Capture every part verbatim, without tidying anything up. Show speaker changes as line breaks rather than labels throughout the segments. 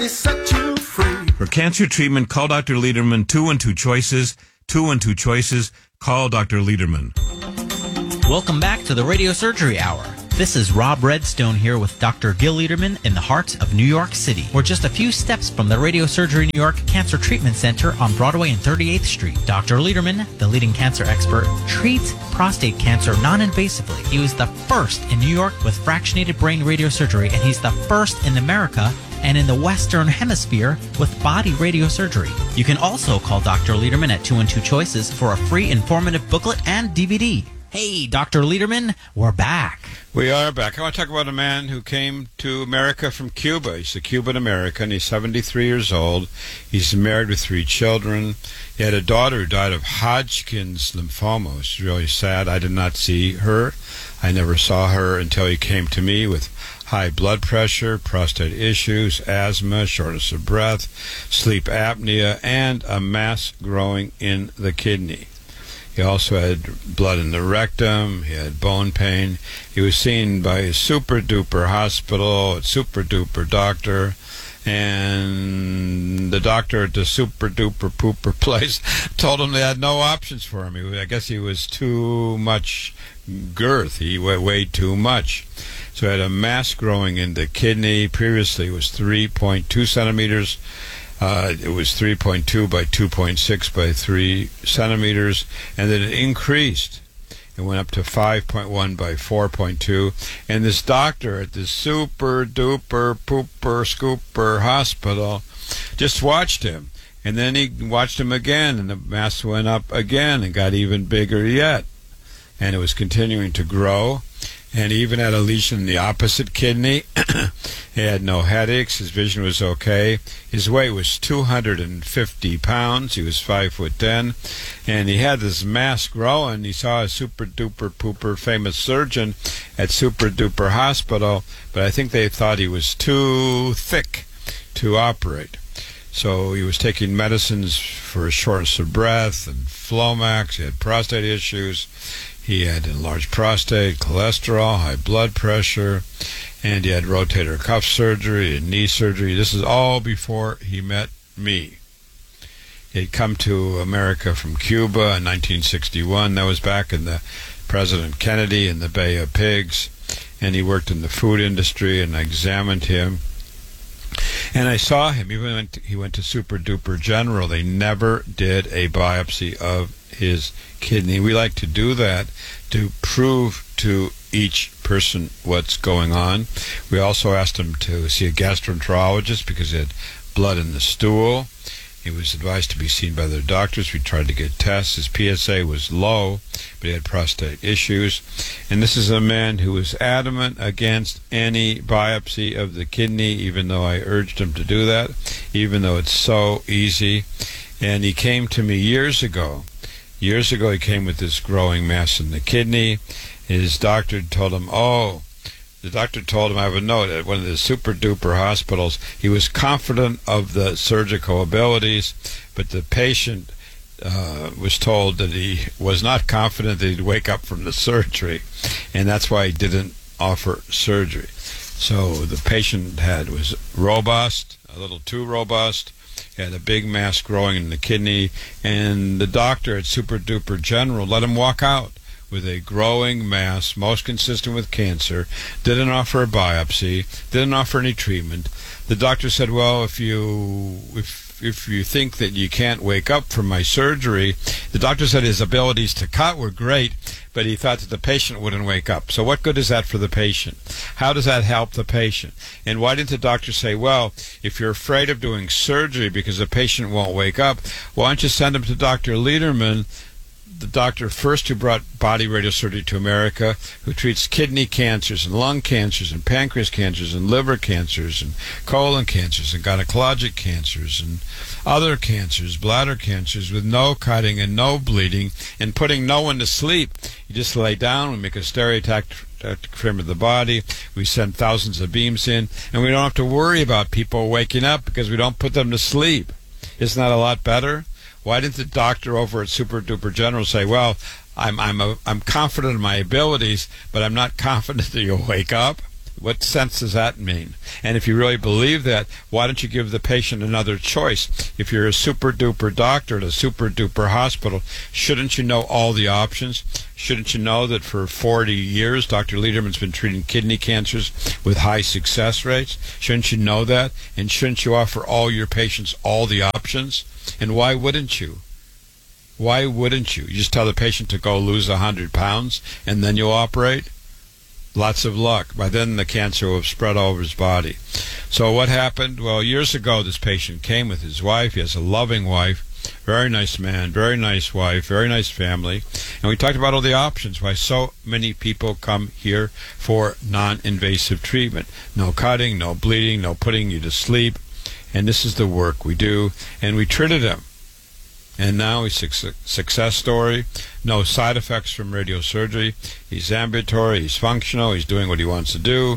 Set you free.
For cancer treatment, call Doctor Lederman. Two and two choices. Two and two choices. Call Doctor Lederman.
Welcome back to the Radio Surgery Hour. This is Rob Redstone here with Doctor Gil Lederman in the heart of New York City. We're just a few steps from the Radio Surgery New York Cancer Treatment Center on Broadway and thirty-eighth Street. Doctor Lederman, the leading cancer expert, treats prostate cancer non-invasively. He was the first in New York with fractionated brain radiosurgery, and he's the first in America and in the Western Hemisphere with body radiosurgery. You can also call Doctor Lederman at two and two choices for a free informative booklet and D V D. Hey, Doctor Lederman, we're back.
We are back. I want to talk about a man who came to America from Cuba. He's a Cuban-American. He's seventy-three years old. He's married with three children. He had a daughter who died of Hodgkin's lymphoma. It's really sad. I did not see her. I never saw her until he came to me with high blood pressure, prostate issues, asthma, shortness of breath, sleep apnea, and a mass growing in the kidney. He also had blood in the rectum. He had bone pain. He was seen by a super-duper hospital, a super-duper doctor, and the doctor at the super-duper pooper place told him they had no options for him. He, I guess he was too much girth. He weighed too much. So he had a mass growing in the kidney. Previously it was three point two centimeters. Uh, it was three point two by two point six by three centimeters, and then it increased. It went up to five point one by four point two, and this doctor at the super-duper pooper scooper hospital just watched him, and then he watched him again, and the mass went up again and got even bigger yet, and it was continuing to grow. And he even had a lesion in the opposite kidney. He had no headaches. His vision was okay. His weight was two hundred fifty pounds. He was five foot ten. And he had this mass growing. He saw a super-duper pooper famous surgeon at super-duper hospital, but I think they thought he was too thick to operate. So he was taking medicines for shortness of breath and Flomax. He had prostate issues. He had enlarged prostate, cholesterol, high blood pressure, and he had rotator cuff surgery and knee surgery. This is all before he met me. He had come to America from Cuba in nineteen sixty-one. That was back in the President Kennedy in the Bay of Pigs, and he worked in the food industry, and I examined him. And I saw him. Even when he went to Super Duper General, they never did a biopsy of his kidney. We like to do that to prove to each person what's going on. We also asked him to see a gastroenterologist because he had blood in the stool. He was advised to be seen by their doctors. We tried to get tests. His P S A was low, but he had prostate issues. And this is a man who was adamant against any biopsy of the kidney, even though I urged him to do that, even though it's so easy. And he came to me years ago. Years ago, he came with this growing mass in the kidney. His doctor told him, oh, the doctor told him, I have a note, at one of the super-duper hospitals, he was confident of the surgical abilities, but the patient uh, was told that he was not confident that he'd wake up from the surgery, and that's why he didn't offer surgery. So the patient had was robust, a little too robust, had a big mass growing in the kidney, and the doctor at Super Duper General let him walk out with a growing mass, most consistent with cancer, didn't offer a biopsy, didn't offer any treatment. The doctor said, well, if you if if you think that you can't wake up from my surgery, the doctor said his abilities to cut were great, but he thought that the patient wouldn't wake up. So what good is that for the patient? How does that help the patient? And why didn't the doctor say, well, if you're afraid of doing surgery because the patient won't wake up, why don't you send him to Doctor Lederman, the doctor first who brought body radiosurgery to America, who treats kidney cancers and lung cancers and pancreas cancers and liver cancers and colon cancers and gynecologic cancers and other cancers, bladder cancers, with no cutting and no bleeding and putting no one to sleep. You just lay down, we make a stereotactic frame of the body, we send thousands of beams in, and we don't have to worry about people waking up because we don't put them to sleep. Isn't that a lot better? Why didn't the doctor over at Super Duper General say, well, I'm I'm a, I'm confident in my abilities, but I'm not confident that you'll wake up? What sense does that mean? And if you really believe that, why don't you give the patient another choice? If you're a super-duper doctor at a super-duper hospital, shouldn't you know all the options? Shouldn't you know that for forty years, Doctor Lederman's been treating kidney cancers with high success rates? Shouldn't you know that? And shouldn't you offer all your patients all the options? And why wouldn't you? Why wouldn't you? You just tell the patient to go lose one hundred pounds, and then you'll operate? Lots of luck. By then, the cancer will have spread all over his body. So what happened? Well, years ago, this patient came with his wife. He has a loving wife. Very nice man, very nice wife, very nice family. And we talked about all the options, why so many people come here for non-invasive treatment. No cutting, no bleeding, no putting you to sleep. And this is the work we do. And we treated him. And now he's a success story. No side effects from radiosurgery. He's ambulatory, he's functional, he's doing what he wants to do.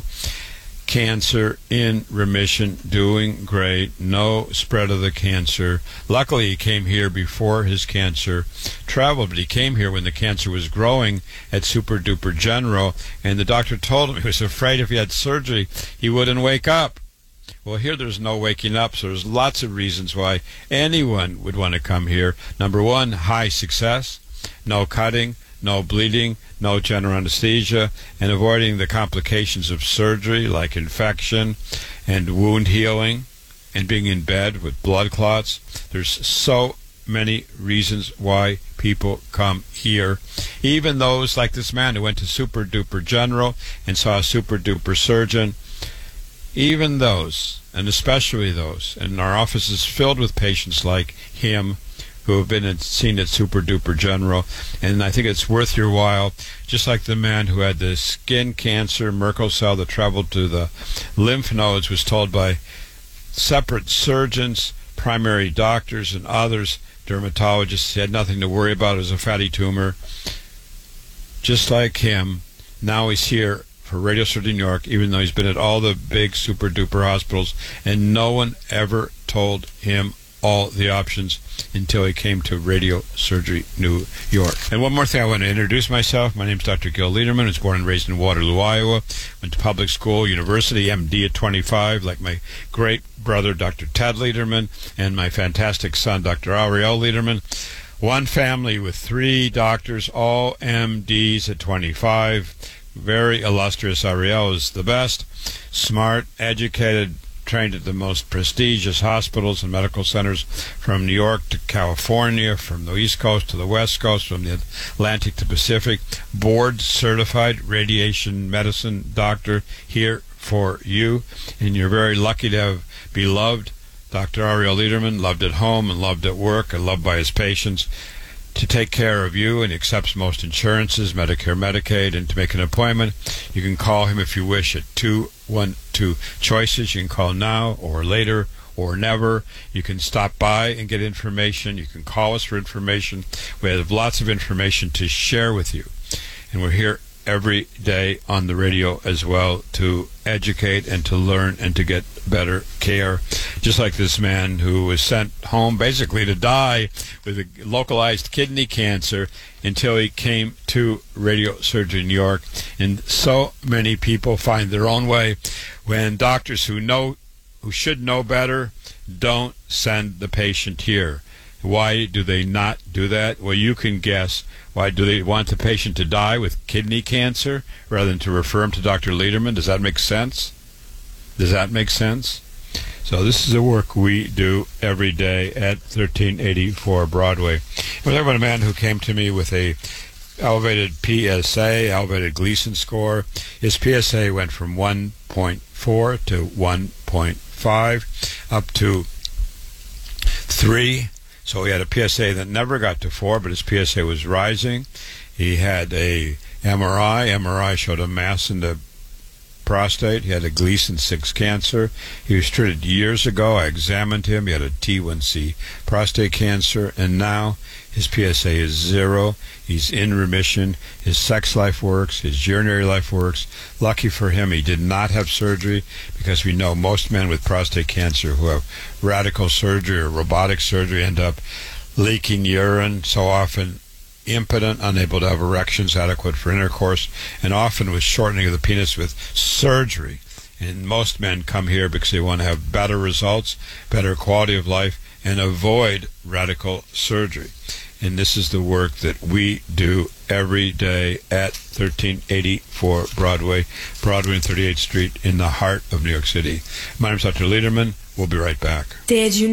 Cancer in remission, doing great, no spread of the cancer. Luckily, he came here before his cancer traveled, but he came here when the cancer was growing at Super Duper General, and the doctor told him he was afraid if he had surgery, he wouldn't wake up. Well, here there's no waking up, so there's lots of reasons why anyone would want to come here. Number one, high success, no cutting, no bleeding, no general anesthesia, and avoiding the complications of surgery like infection and wound healing and being in bed with blood clots. There's so many reasons why people come here. Even those like this man who went to Super Duper General and saw a Super Duper surgeon. Even those, and especially those, and our office is filled with patients like him who have been seen at Super Duper General, and I think it's worth your while, just like the man who had the skin cancer, Merkel cell that traveled to the lymph nodes, was told by separate surgeons, primary doctors, and others, dermatologists, he had nothing to worry about, it was a fatty tumor. Just like him, now he's here for Radiosurgery New York, even though he's been at all the big super duper hospitals, and no one ever told him all the options until he came to Radiosurgery New York. And one more thing, I want to introduce myself. My name is Doctor Gil Lederman. I was born and raised in Waterloo, Iowa. Went to public school, university, M D at twenty-five, like my great brother, Doctor Ted Lederman, and my fantastic son, Doctor Ariel Lederman. One family with three doctors, all M Ds at twenty-five. Very illustrious. Ariel is the best. Smart, educated, trained at the most prestigious hospitals and medical centers from New York to California, from the East Coast to the West Coast, from the Atlantic to Pacific. Board certified radiation medicine doctor here for you. And you're very lucky to have beloved Doctor Ariel Lederman, loved at home and loved at work and loved by his patients, to take care of you, and he accepts most insurances, Medicare, Medicaid, and to make an appointment, you can call him if you wish at two one two choices. You can call now or later or never. You can stop by and get information. You can call us for information. We have lots of information to share with you, and we're here every day on the radio as well to educate and to learn and to get better care. Just like this man who was sent home basically to die with a localized kidney cancer until he came to Radiosurgery New York. And so many people find their own way when doctors who know, who should know better, don't send the patient here. Why do they not do that? Well, you can guess. Why do they want the patient to die with kidney cancer rather than to refer him to Doctor Lederman? Does that make sense? Does that make sense? So this is the work we do every day at thirteen eighty-four Broadway. We're talking about a man who came to me with a elevated P S A, elevated Gleason score. His P S A went from one point four to one point five up to three. So he had a P S A that never got to four, but his P S A was rising. He had a M R I. M R I showed a mass in the prostate. He had a Gleason six cancer. He was treated years ago. I examined him. He had a T one C prostate cancer, and now his P S A is zero. He's in remission. His sex life works. His urinary life works. Lucky for him, he did not have surgery, because we know most men with prostate cancer who have radical surgery or robotic surgery end up leaking urine. So often impotent, unable to have erections adequate for intercourse, and often with shortening of the penis with surgery. And most men come here because they want to have better results, better quality of life, and avoid radical surgery. And this is the work that we do every day at thirteen eighty-four Broadway, Broadway and thirty-eighth Street in the heart of New York City. My name is Doctor Lederman. We'll be right back.
Did you